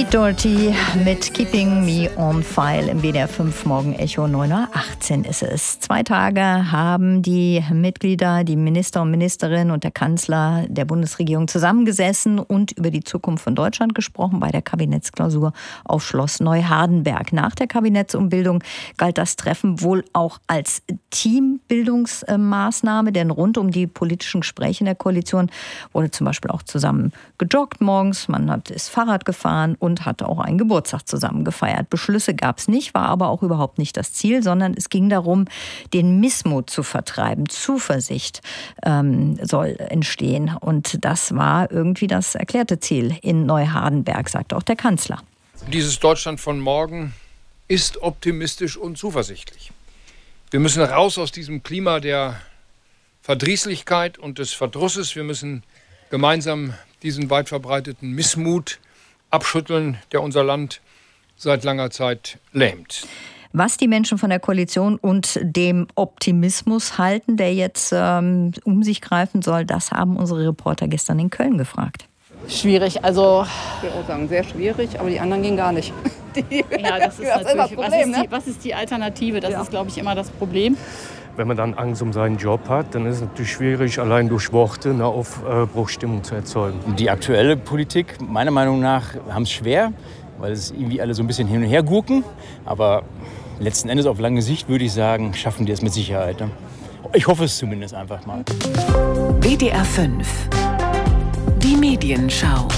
Pete Doherty mit Keeping Me on File im WDR 5 Morgen-Echo. 9:18 Uhr ist es. 2 Tage haben die Mitglieder, die Minister und Ministerinnen und der Kanzler der Bundesregierung zusammengesessen und über die Zukunft von Deutschland gesprochen bei der Kabinettsklausur auf Schloss Neuhardenberg. Nach der Kabinettsumbildung galt das Treffen wohl auch als Teambildungsmaßnahme, denn rund um die politischen Gespräche in der Koalition wurde zum Beispiel auch zusammen gejoggt morgens, man ist Fahrrad gefahren und hat auch einen Geburtstag zusammen gefeiert. Beschlüsse gab es nicht, war aber auch überhaupt nicht das Ziel, sondern es ging darum, den Missmut zu vertreiben. Zuversicht soll entstehen. Und das war irgendwie das erklärte Ziel in Neuhardenberg, sagt auch der Kanzler. Dieses Deutschland von morgen ist optimistisch und zuversichtlich. Wir müssen raus aus diesem Klima der Verdrießlichkeit und des Verdrusses. Wir müssen gemeinsam diesen weit verbreiteten Missmut abschütteln, der unser Land seit langer Zeit lähmt. Was die Menschen von der Koalition und dem Optimismus halten, der jetzt um sich greifen soll, das haben unsere Reporter gestern in Köln gefragt. Schwierig, also ich würde auch sagen, sehr schwierig, aber die anderen gehen gar nicht. Ja, das ist natürlich, das Problem, was ist die Alternative? Das ist, glaube ich, immer das Problem. Wenn man dann Angst um seinen Job hat, dann ist es natürlich schwierig, allein durch Worte eine Aufbruchstimmung zu erzeugen. Die aktuelle Politik, meiner Meinung nach, haben es schwer, weil es irgendwie alle so ein bisschen hin und her gurken. Aber letzten Endes auf lange Sicht würde ich sagen, schaffen die es mit Sicherheit. Ich hoffe es zumindest einfach mal. WDR 5. Die Medienschau.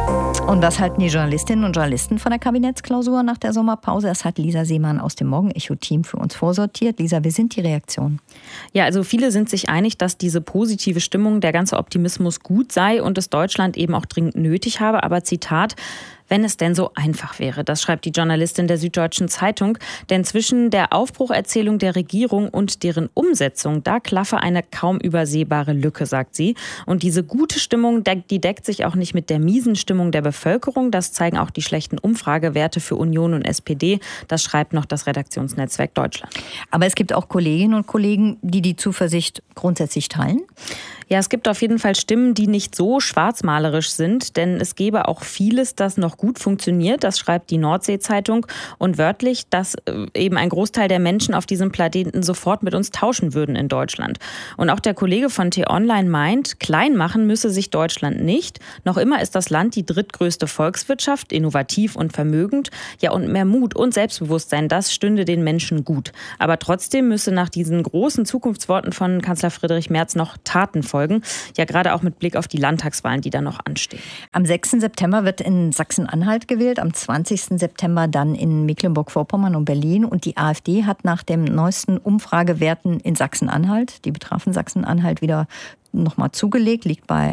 Und was halten die Journalistinnen und Journalisten von der Kabinettsklausur nach der Sommerpause? Das hat Lisa Seemann aus dem Morgen-Echo-Team für uns vorsortiert. Lisa, wie sind die Reaktionen? Ja, also viele sind sich einig, dass diese positive Stimmung, der ganze Optimismus gut sei und es Deutschland eben auch dringend nötig habe. Aber Zitat: Wenn es denn so einfach wäre. Das schreibt die Journalistin der Süddeutschen Zeitung. Denn zwischen der Aufbrucherzählung der Regierung und deren Umsetzung, da klaffe eine kaum übersehbare Lücke, sagt sie. Und diese gute Stimmung, die deckt sich auch nicht mit der miesen Stimmung der Bevölkerung. Das zeigen auch die schlechten Umfragewerte für Union und SPD. Das schreibt noch das Redaktionsnetzwerk Deutschland. Aber es gibt auch Kolleginnen und Kollegen, die die Zuversicht grundsätzlich teilen? Ja, es gibt auf jeden Fall Stimmen, die nicht so schwarzmalerisch sind, denn es gäbe auch vieles, das noch gut funktioniert. Das schreibt die Nordsee-Zeitung und wörtlich, dass eben ein Großteil der Menschen auf diesem Planeten sofort mit uns tauschen würden in Deutschland. Und auch der Kollege von T-Online meint, klein machen müsse sich Deutschland nicht. Noch immer ist das Land die drittgrößte Volkswirtschaft, innovativ und vermögend. Ja, und mehr Mut und Selbstbewusstsein, das stünde den Menschen gut. Aber trotzdem müsse nach diesen großen Zukunftsworten von Kanzler Friedrich Merz noch Taten folgen. Ja, gerade auch mit Blick auf die Landtagswahlen, die da noch anstehen. Am 6. September wird in Sachsen-Anhalt gewählt, am 20. September dann in Mecklenburg-Vorpommern und Berlin. Und die AfD hat nach den neuesten Umfragewerten in Sachsen-Anhalt, die betrafen Sachsen-Anhalt, wieder nochmal zugelegt, liegt bei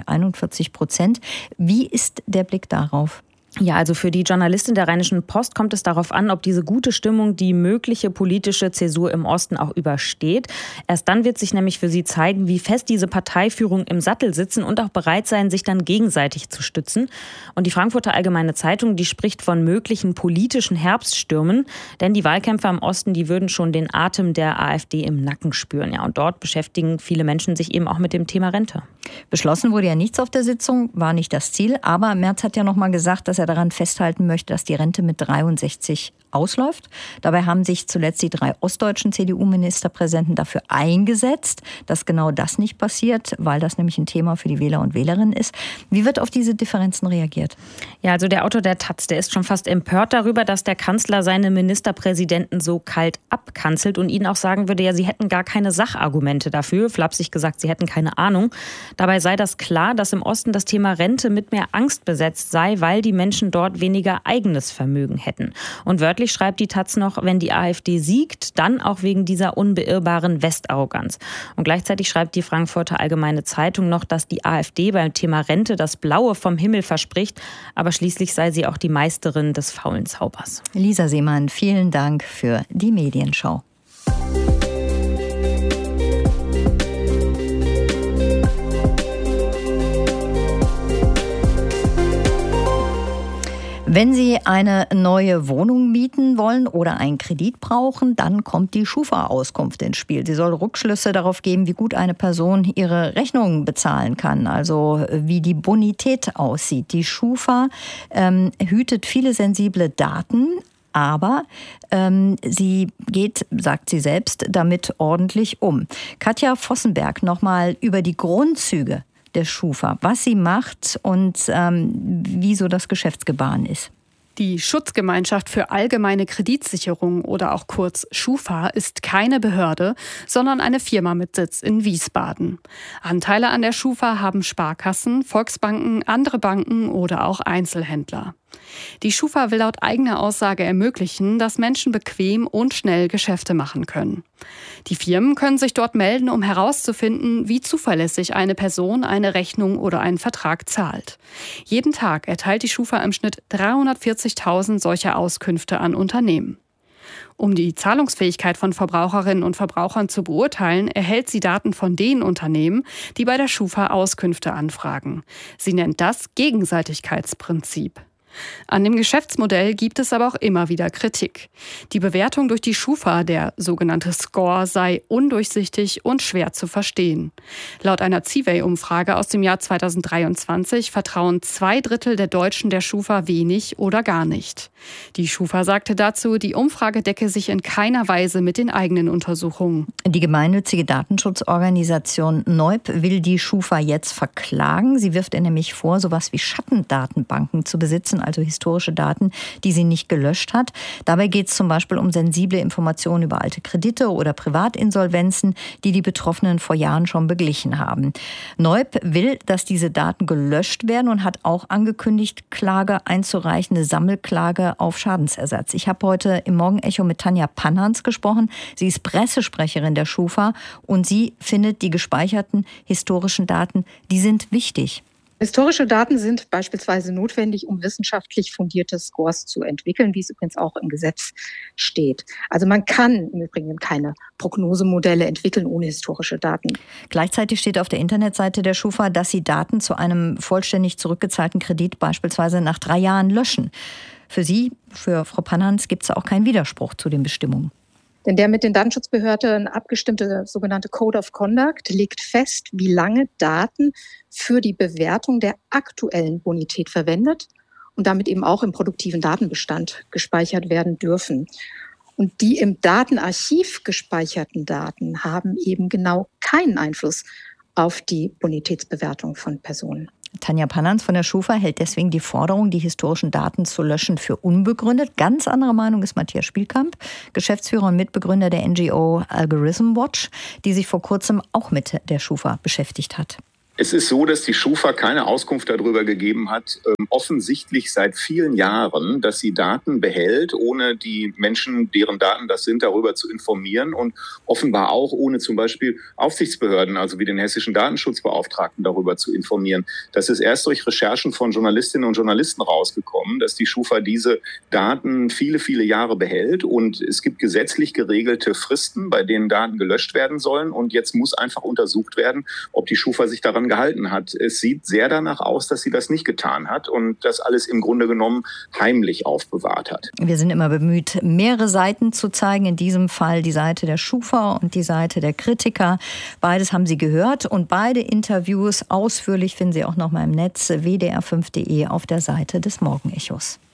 41%. Wie ist der Blick darauf? Ja, also für die Journalistin der Rheinischen Post kommt es darauf an, ob diese gute Stimmung die mögliche politische Zäsur im Osten auch übersteht. Erst dann wird sich nämlich für sie zeigen, wie fest diese Parteiführung im Sattel sitzen und auch bereit sein, sich dann gegenseitig zu stützen. Und die Frankfurter Allgemeine Zeitung, die spricht von möglichen politischen Herbststürmen, denn die Wahlkämpfer im Osten, die würden schon den Atem der AfD im Nacken spüren. Ja, und dort beschäftigen viele Menschen sich eben auch mit dem Thema Rente. Beschlossen wurde ja nichts auf der Sitzung, war nicht das Ziel. Aber Merz hat ja noch mal gesagt, dass er daran festhalten möchte, dass die Rente mit 63 ausläuft. Dabei haben sich zuletzt die 3 ostdeutschen CDU-Ministerpräsidenten dafür eingesetzt, dass genau das nicht passiert, weil das nämlich ein Thema für die Wähler und Wählerinnen ist. Wie wird auf diese Differenzen reagiert? Ja, also der Autor der Taz, der ist schon fast empört darüber, dass der Kanzler seine Ministerpräsidenten so kalt abkanzelt und ihnen auch sagen würde, ja, sie hätten gar keine Sachargumente dafür. Flapsig gesagt, sie hätten keine Ahnung. Dabei sei das klar, dass im Osten das Thema Rente mit mehr Angst besetzt sei, weil die Menschen dort weniger eigenes Vermögen hätten. Und wörtlich schreibt die Taz noch, wenn die AfD siegt, dann auch wegen dieser unbeirrbaren Westarroganz. Und gleichzeitig schreibt die Frankfurter Allgemeine Zeitung noch, dass die AfD beim Thema Rente das Blaue vom Himmel verspricht, aber schließlich sei sie auch die Meisterin des faulen Zaubers. Lisa Seemann, vielen Dank für die Medienschau. Wenn Sie eine neue Wohnung mieten wollen oder einen Kredit brauchen, dann kommt die Schufa-Auskunft ins Spiel. Sie soll Rückschlüsse darauf geben, wie gut eine Person ihre Rechnungen bezahlen kann, also wie die Bonität aussieht. Die Schufa hütet viele sensible Daten, aber sie geht, sagt sie selbst, damit ordentlich um. Katja Vossenberg nochmal über die Grundzüge der Schufa, was sie macht und wie so das Geschäftsgebaren ist. Die Schutzgemeinschaft für allgemeine Kreditsicherung oder auch kurz Schufa ist keine Behörde, sondern eine Firma mit Sitz in Wiesbaden. Anteile an der Schufa haben Sparkassen, Volksbanken, andere Banken oder auch Einzelhändler. Die Schufa will laut eigener Aussage ermöglichen, dass Menschen bequem und schnell Geschäfte machen können. Die Firmen können sich dort melden, um herauszufinden, wie zuverlässig eine Person eine Rechnung oder einen Vertrag zahlt. Jeden Tag erteilt die Schufa im Schnitt 340.000 solcher Auskünfte an Unternehmen. Um die Zahlungsfähigkeit von Verbraucherinnen und Verbrauchern zu beurteilen, erhält sie Daten von den Unternehmen, die bei der Schufa Auskünfte anfragen. Sie nennt das Gegenseitigkeitsprinzip. An dem Geschäftsmodell gibt es aber auch immer wieder Kritik. Die Bewertung durch die Schufa, der sogenannte Score, sei undurchsichtig und schwer zu verstehen. Laut einer Civey-Umfrage aus dem Jahr 2023 vertrauen 2/3 der Deutschen der Schufa wenig oder gar nicht. Die Schufa sagte dazu, die Umfrage decke sich in keiner Weise mit den eigenen Untersuchungen. Die gemeinnützige Datenschutzorganisation Neub will die Schufa jetzt verklagen. Sie wirft ihr nämlich vor, sowas wie Schattendatenbanken zu besitzen, also historische Daten, die sie nicht gelöscht hat. Dabei geht es zum Beispiel um sensible Informationen über alte Kredite oder Privatinsolvenzen, die die Betroffenen vor Jahren schon beglichen haben. Neub will, dass diese Daten gelöscht werden und hat auch angekündigt, Klage einzureichen, eine Sammelklage auf Schadensersatz. Ich habe heute im Morgenecho mit Tanja Panhans gesprochen. Sie ist Pressesprecherin der Schufa und sie findet, die gespeicherten historischen Daten, die sind wichtig. Historische Daten sind beispielsweise notwendig, um wissenschaftlich fundierte Scores zu entwickeln, wie es übrigens auch im Gesetz steht. Also man kann im Übrigen keine Prognosemodelle entwickeln ohne historische Daten. Gleichzeitig steht auf der Internetseite der Schufa, dass sie Daten zu einem vollständig zurückgezahlten Kredit beispielsweise nach 3 Jahren löschen. Für Sie, für Frau Panhans, gibt es auch keinen Widerspruch zu den Bestimmungen. Denn der mit den Datenschutzbehörden abgestimmte sogenannte Code of Conduct legt fest, wie lange Daten für die Bewertung der aktuellen Bonität verwendet und damit eben auch im produktiven Datenbestand gespeichert werden dürfen. Und die im Datenarchiv gespeicherten Daten haben eben genau keinen Einfluss auf die Bonitätsbewertung von Personen. Tanja Panhans von der Schufa hält deswegen die Forderung, die historischen Daten zu löschen, für unbegründet. Ganz andere Meinung ist Matthias Spielkamp, Geschäftsführer und Mitbegründer der NGO Algorithm Watch, die sich vor kurzem auch mit der Schufa beschäftigt hat. Es ist so, dass die Schufa keine Auskunft darüber gegeben hat, offensichtlich seit vielen Jahren, dass sie Daten behält, ohne die Menschen, deren Daten das sind, darüber zu informieren und offenbar auch ohne zum Beispiel Aufsichtsbehörden, also wie den hessischen Datenschutzbeauftragten, darüber zu informieren. Das ist erst durch Recherchen von Journalistinnen und Journalisten rausgekommen, dass die Schufa diese Daten viele, viele Jahre behält und es gibt gesetzlich geregelte Fristen, bei denen Daten gelöscht werden sollen und jetzt muss einfach untersucht werden, ob die Schufa sich daran gehalten hat. Es sieht sehr danach aus, dass sie das nicht getan hat und das alles im Grunde genommen heimlich aufbewahrt hat. Wir sind immer bemüht, mehrere Seiten zu zeigen. In diesem Fall die Seite der Schufa und die Seite der Kritiker. Beides haben Sie gehört und beide Interviews ausführlich finden Sie auch noch mal im Netz wdr5.de auf der Seite des Morgenechos.